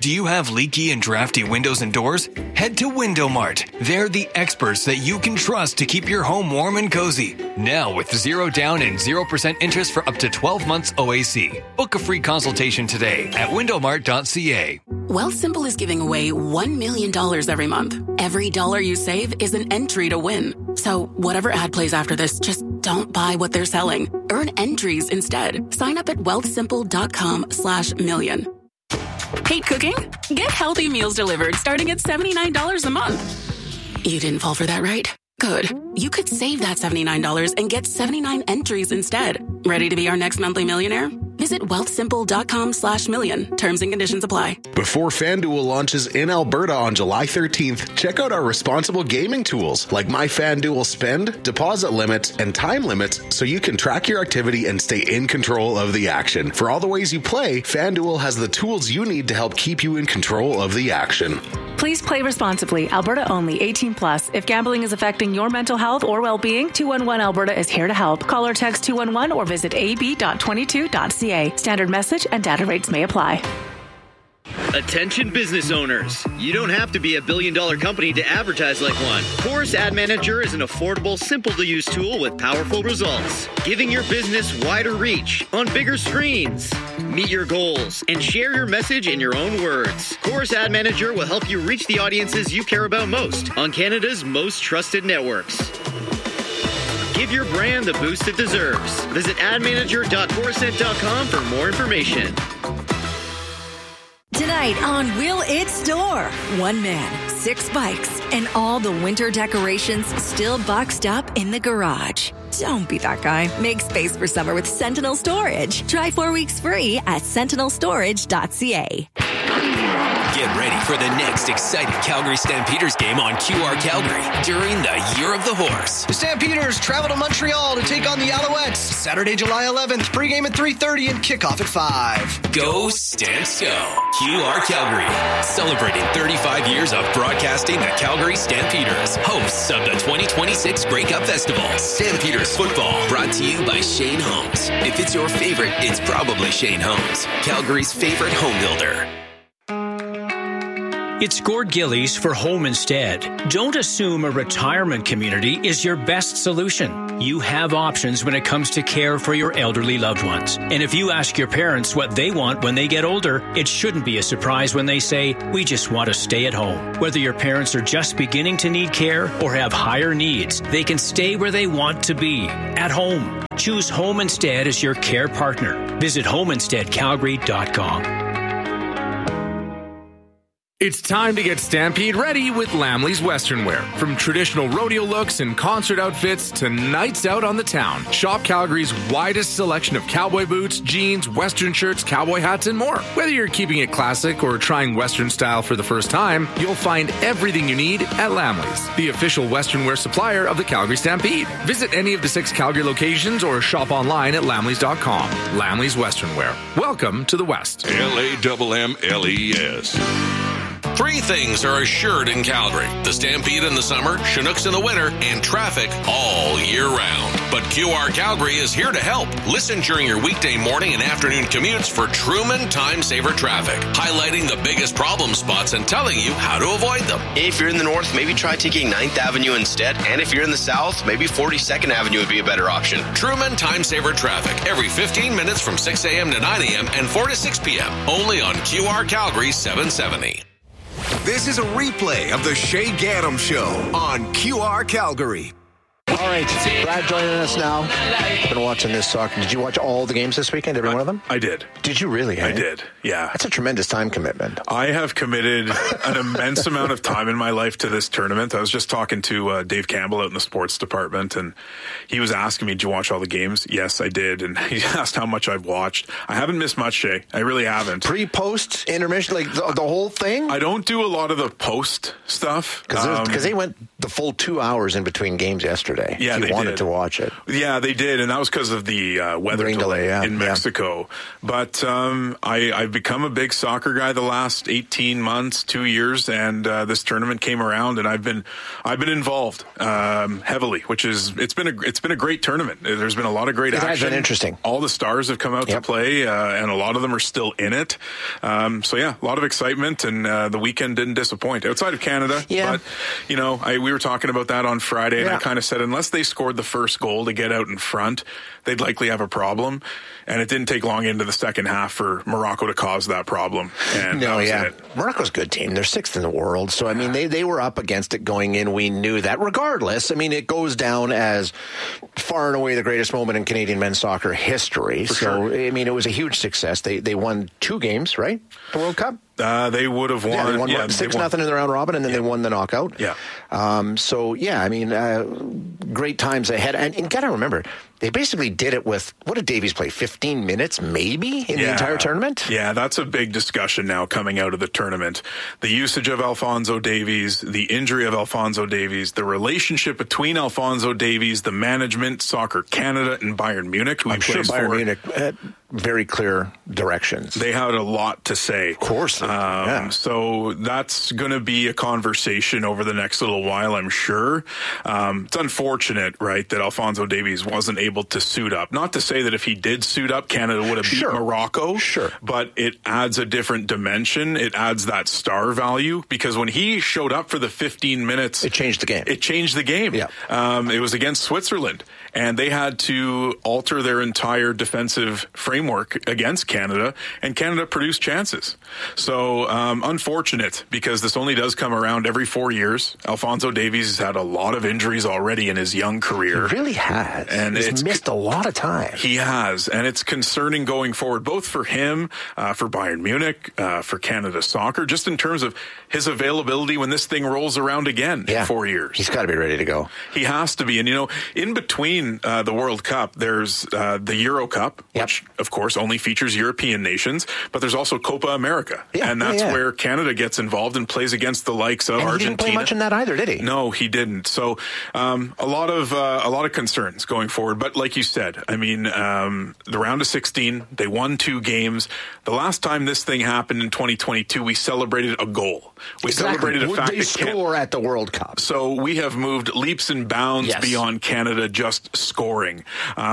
Do you have leaky and drafty windows and doors? Head to Window Mart. They're the experts that you can trust to keep your home warm and cozy. Now with 0 down and 0% interest for up to 12 months OAC. Book a free consultation today at windowmart.ca. Wealthsimple is giving away $1 million every month. Every dollar you save is an entry to win. So whatever ad plays after this, just don't buy what they're selling. Earn entries instead. Sign up at wealthsimple.com/million. Hate cooking? Get healthy meals delivered starting at $79 a month. You didn't fall for that, right? Good. You could save that $79 and get 79 entries instead. Ready to be our next monthly millionaire? Visit wealthsimple.com/million. Terms and conditions apply. Before FanDuel launches in Alberta on July 13th, check out our responsible gaming tools like My FanDuel Spend, deposit limits, and time limits so you can track your activity and stay in control of the action. For all the ways you play, FanDuel has the tools you need to help keep you in control of the action. Please play responsibly. Alberta only. 18+. If gambling is affecting your mental health or well-being, 211 Alberta is here to help. Call or text 211 or visit ab.22.ca. Standard message and data rates may apply. Attention business owners. You don't have to be a billion-dollar company to advertise like one. Chorus Ad Manager is an affordable, simple-to-use tool with powerful results, giving your business wider reach on bigger screens. Meet your goals and share your message in your own words. Chorus Ad Manager will help you reach the audiences you care about most on Canada's most trusted networks. Give your brand the boost it deserves. Visit admanager.corusent.com for more information. Tonight on Will It Store, 1 man, 6 bikes, and all the winter decorations still boxed up in the garage. Don't be that guy. Make space for summer with Sentinel Storage. Try 4 weeks free at sentinelstorage.ca. Get ready for the next exciting Calgary Stampeders game on QR Calgary during the Year of the Horse. The Stampeders travel to Montreal to take on the Alouettes. Saturday, July 11th, pregame at 3:30 and kickoff at 5. Go Stamps Go. QR Calgary. Celebrating 35 years of broadcasting the Calgary Stampeders. Hosts of the 2026 Grey Cup Festival. Stampeders football. Brought to you by Shane Homes. If it's your favorite, it's probably Shane Homes. Calgary's favorite home builder. It's Gord Gillies for Home Instead. Don't assume a retirement community is your best solution. You have options when it comes to care for your elderly loved ones. And if you ask your parents what they want when they get older, it shouldn't be a surprise when they say, we just want to stay at home. Whether your parents are just beginning to need care or have higher needs, they can stay where they want to be, at home. Choose Home Instead as your care partner. Visit homeinsteadcalgary.com. It's time to get Stampede ready with Lamley's Western Wear. From traditional rodeo looks and concert outfits to nights out on the town. Shop Calgary's widest selection of cowboy boots, jeans, Western shirts, cowboy hats, and more. Whether you're keeping it classic or trying Western style for the first time, you'll find everything you need at Lamley's, the official Western Wear supplier of the Calgary Stampede. Visit any of the 6 Calgary locations or shop online at lamleys.com. Lamley's Western Wear. Welcome to the West. LAMMLES. 3 things are assured in Calgary: the Stampede in the summer, Chinooks in the winter, and traffic all year round. But QR Calgary is here to help. Listen during your weekday morning and afternoon commutes for Truman Time Saver Traffic, highlighting the biggest problem spots and telling you how to avoid them. If you're in the north, maybe try taking 9th Avenue instead. And if you're in the south, maybe 42nd Avenue would be a better option. Truman Time Saver Traffic, every 15 minutes from 6 a.m. to 9 a.m. and 4 to 6 p.m. Only on QR Calgary 770. This is a replay of the Shay Gaddam Show on QR Calgary. All right, Brad joining us now. I've been watching this soccer. Did you watch all the games this weekend, every one of them? I did. Did you really? I did, yeah. That's a tremendous time commitment. I have committed an immense amount of time in my life to this tournament. I was just talking to Dave Campbell out in the sports department, and he was asking me, did you watch all the games? Yes, I did. And he asked how much I've watched. I haven't missed much, Shay. I really haven't. Pre-post, intermission, like the whole thing? I don't do a lot of the post stuff. Because they went the full 2 hours in between games yesterday. Yeah, if you wanted to watch it. Yeah, they did, and that was because of the weather delay in Mexico. But I've become a big soccer guy the last 18 months, 2 years, and this tournament came around, and I've been involved heavily, which is it's been a great tournament. There's been a lot of great action. It has been interesting. All the stars have come out to play, and a lot of them are still in it. So yeah, a lot of excitement, and the weekend didn't disappoint outside of Canada. Yeah. But we were talking about that on Friday, and I kind of said unless they scored the first goal to get out in front, they'd likely have a problem. And it didn't take long into the second half for Morocco to cause that problem. And Morocco's a good team. They're 6th in the world. So, I mean, they were up against it going in. We knew that. Regardless, I mean, it goes down as far and away the greatest moment in Canadian men's soccer history. I mean, it was a huge success. They won 2 games, right? The World Cup? They would have won. They won 6-0 in the round robin, and then they won the knockout. Yeah. I mean, great times ahead. And you got to remember, they basically did it with, what did Davies play, 15 minutes maybe in the entire tournament? Yeah, that's a big discussion now coming out of the tournament. The usage of Alphonso Davies, the injury of Alphonso Davies, the relationship between Alphonso Davies, the management, Soccer Canada, and Bayern Munich, who I'm sure Bayern Munich had very clear directions. They had a lot to say. Of course. So that's going to be a conversation over the next little while, I'm sure. It's unfortunate, right, that Alphonso Davies wasn't able to suit up. Not to say that if he did suit up, Canada would have beat Morocco. Sure. But it adds a different dimension. It adds that star value, because when he showed up for the 15 minutes... It changed the game. Yeah. It was against Switzerland, and they had to alter their entire defensive framework against Canada, and Canada produced chances. So unfortunate, because this only does come around every 4 years. Alphonso Davies has had a lot of injuries already in his young career. He really has. And he's missed a lot of time. He has, and it's concerning going forward, both for him, for Bayern Munich, for Canada Soccer, just in terms of his availability when this thing rolls around again in 4 years. He's got to be ready to go. He has to be. And, in between the World Cup, there's the Euro Cup, which, of course, only features European nations, but there's also Copa America. And that's where Canada gets involved and plays against the likes of Argentina. He didn't play much in that either, did he? No, he didn't. So a lot of concerns going forward. But like you said, I mean, the round of 16, they won 2 games. The last time this thing happened in 2022, we celebrated a goal. We celebrated a fact they score at the World Cup. So we have moved leaps and bounds beyond Canada just scoring.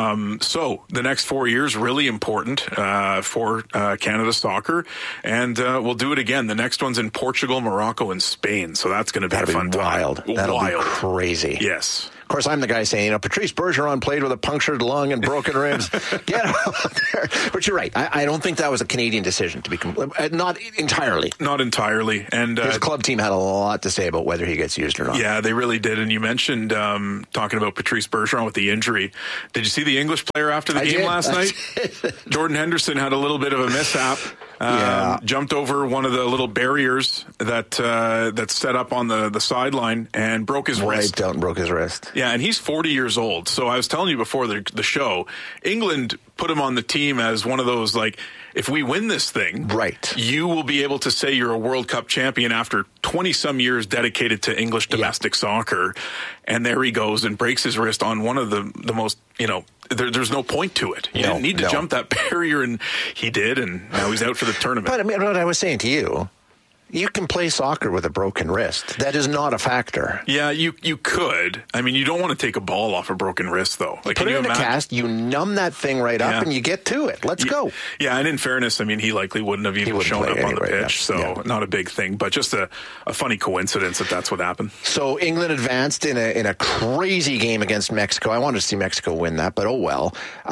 So the next 4 years, really important for Canada Soccer. And we'll do it again. The next one's in Portugal, Morocco, and Spain. So that's going to be a fun time. That'll be crazy. Yes. Of course, I'm the guy saying, Patrice Bergeron played with a punctured lung and broken ribs. Get out there. But you're right. I don't think that was a Canadian decision, to be not entirely. Not entirely. And his club team had a lot to say about whether he gets used or not. Yeah, they really did. And you mentioned talking about Patrice Bergeron with the injury. Did you see the English player after the game last night? Jordan Henderson had a little bit of a mishap. Jumped over one of the little barriers that's set up on the sideline and broke his wrist. Wiped out and broke his wrist. Yeah, and he's 40 years old. So I was telling you before the show, England put him on the team as one of those, like, if we win this thing, you will be able to say you're a World Cup champion after 20-some years dedicated to English domestic soccer. And there he goes and breaks his wrist on one of the most, there's no point to it. You didn't need to jump that barrier, and he did, and now he's out for the tournament. But I mean, what I was saying to you, you can play soccer with a broken wrist. That is not a factor. Yeah, you could. I mean, you don't want to take a ball off a broken wrist, though. Like, put it in a cast, you numb that thing right up, and you get to it. Let's go. Yeah, and in fairness, I mean, he likely wouldn't have even shown up on the pitch, so not a big thing, but just a funny coincidence that's what happened. So England advanced in a crazy game against Mexico. I wanted to see Mexico win that, but oh well.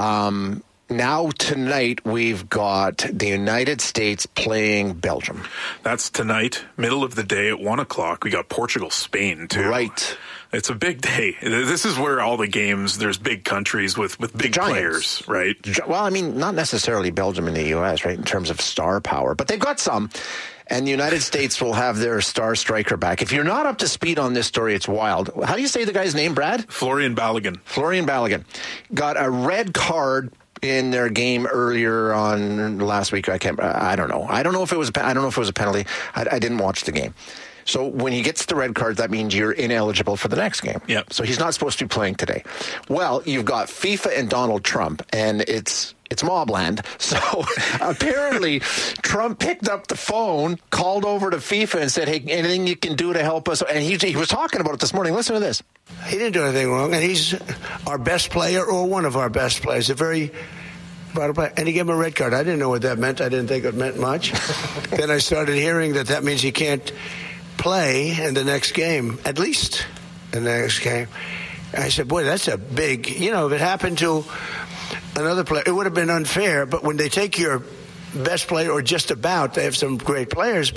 Now, tonight, we've got the United States playing Belgium. That's tonight, middle of the day at 1 o'clock. We got Portugal, Spain, too. Right. It's a big day. This is where all the games, there's big countries with big players, right? Well, I mean, not necessarily Belgium and the U.S., right, in terms of star power, but they've got some. And the United States will have their star striker back. If you're not up to speed on this story, it's wild. How do you say the guy's name, Brad? Florian Balogun. Florian Balogun. Got a red card in their game earlier on last week. I don't know. I don't know if it was a penalty. I didn't watch the game. So when he gets the red card, that means you're ineligible for the next game. Yep. So he's not supposed to be playing today. Well, you've got FIFA and Donald Trump, and it's mobland. So apparently Trump picked up the phone, called over to FIFA and said, hey, anything you can do to help us? And he was talking about it this morning. Listen to this. He didn't do anything wrong, and he's our best player or one of our best players, a very vital player. And he gave him a red card. I didn't know what that meant. I didn't think it meant much. Then I started hearing that means he can't play in the next game, at least in the next game. I said, boy, that's a big, if it happened to another player, it would have been unfair. But when they take your best player or just about, they have some great players,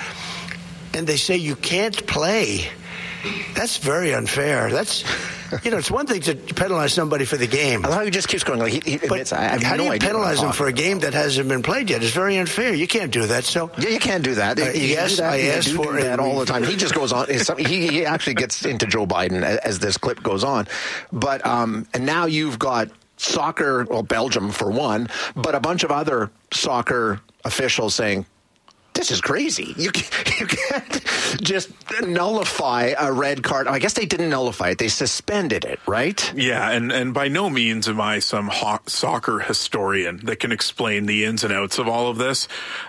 and they say you can't play. That's very unfair. That's, it's one thing to penalize somebody for the game. I love how he just keeps going. Like he admits, I have how no do you idea penalize him for a game that hasn't been played yet? It's very unfair. You can't do that. So yeah, you can't do that. Yes, I asked for that all the time. He just goes on. He actually gets into Joe Biden as this clip goes on. But and now you've got soccer, well, Belgium for one, but a bunch of other soccer officials saying, this is crazy. You can't just nullify a red card. I guess they didn't nullify it. They suspended it, right? Yeah, and by no means am I some soccer historian that can explain the ins and outs of all of this.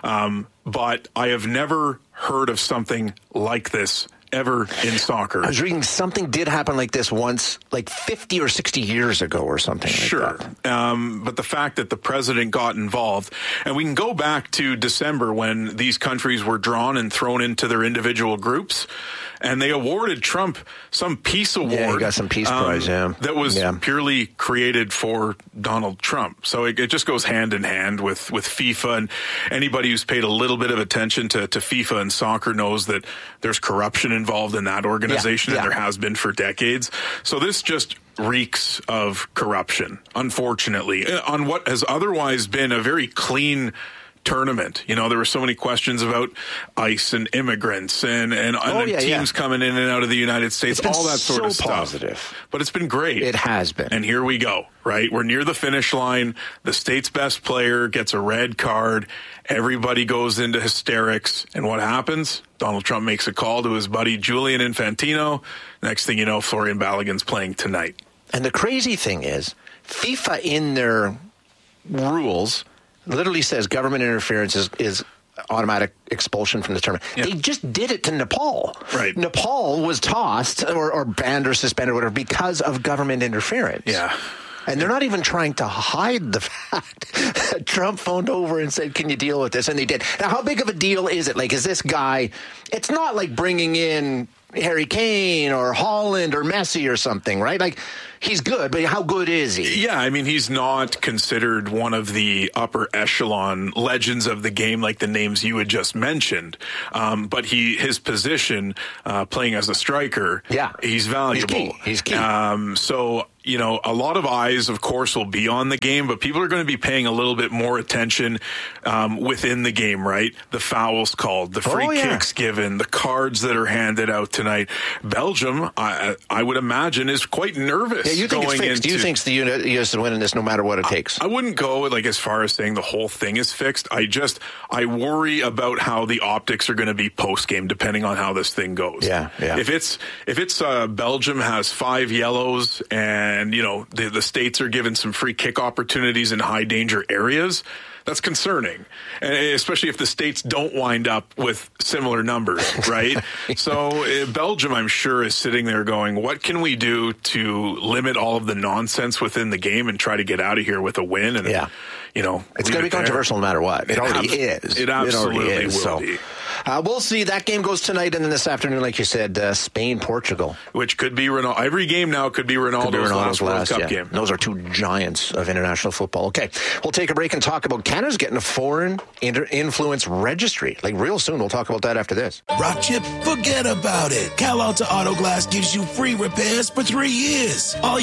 But I have never heard of something like this ever in soccer. I was reading something did happen like this once, like 50 or 60 years ago or something sure. like that. But the fact that the president got involved, and we can go back to December when these countries were drawn and thrown into their individual groups, and they awarded Trump some peace award. Yeah, he got some peace prize, that was purely created for Donald Trump. So it just goes hand in hand with FIFA, and anybody who's paid a little bit of attention to FIFA and soccer knows that there's corruption involved in that organization, and there has been for decades. So this just reeks of corruption, unfortunately, on what has otherwise been a very clean tournament. There were so many questions about ICE and immigrants and teams coming in and out of the United States, all that sort of stuff. Positive. But it's been great. It has been. And here we go, right? We're near the finish line. The state's best player gets a red card. Everybody goes into hysterics. And what happens? Donald Trump makes a call to his buddy Julian Infantino. Next thing you know, Florian Balogun's playing tonight. And the crazy thing is, FIFA in their rules literally says government interference is automatic expulsion from the tournament. Yep. They just did it to Nepal. Right. Nepal was tossed or banned or suspended or whatever because of government interference. Yeah. And they're not even trying to hide the fact that Trump phoned over and said, can you deal with this? And they did. Now, how big of a deal is it? Like, is this guy, it's not like bringing in Harry Kane or Holland or Messi or something, right? Like, he's good, but how good is he? Yeah, I mean, he's not considered one of the upper echelon legends of the game like the names you had just mentioned. But his position, playing as a striker, he's valuable. He's key. So, a lot of eyes, of course, will be on the game, but people are going to be paying a little bit more attention within the game, right? The fouls called, the free kicks given, the cards that are handed out tonight. Belgium, I would imagine, is quite nervous. Yeah, you think it's fixed? Do you think the U.S. is winning this no matter what it takes? I wouldn't go as far as saying the whole thing is fixed. I worry about how the optics are going to be post game, depending on how this thing goes. Yeah. If it's Belgium has 5 yellows and the states are given some free kick opportunities in high danger areas, that's concerning, and especially if the states don't wind up with similar numbers, right? So Belgium, I'm sure, is sitting there going, what can we do to limit all of the nonsense within the game and try to get out of here with a win? And, it's going to be controversial no matter what. It already is. It absolutely will be. We'll see. That game goes tonight, and then this afternoon, like you said, Spain, Portugal. Which could be Ronaldo. Every game now could be Ronaldo's last World Cup game. Those are two giants of international football. Okay, we'll take a break and talk about Canada's getting a foreign influence registry. Like real soon, we'll talk about that after this. Rock chip, forget about it. Cal Alta Auto Glass gives you free repairs for 3 years. All